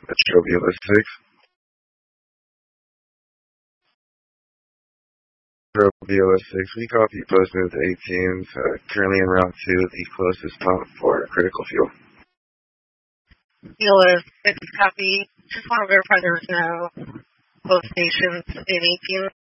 Metro BLS6. Metro BLS6, we copy Postman's 18s, currently en route to the closest pump for critical fuel. BLS6, copy. Just want to verify there's no post stations in 18.